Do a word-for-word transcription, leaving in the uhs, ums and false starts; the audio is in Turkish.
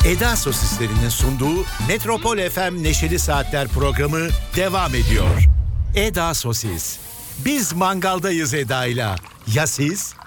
Eda Sosislerinin sunduğu Metropol F M Neşeli Saatler programı devam ediyor. Eda Sosis. Biz mangaldayız Eda'yla. Ya siz?